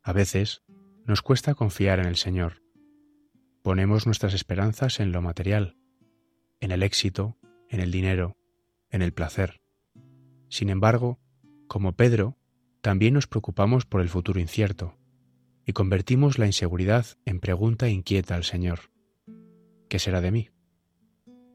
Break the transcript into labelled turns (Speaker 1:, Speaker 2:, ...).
Speaker 1: A veces nos cuesta confiar en el Señor. Ponemos nuestras esperanzas en lo material, en el éxito, en el dinero, en el placer. Sin embargo, como Pedro, también nos preocupamos por el futuro incierto y convertimos la inseguridad en pregunta inquieta al Señor: ¿qué será de mí?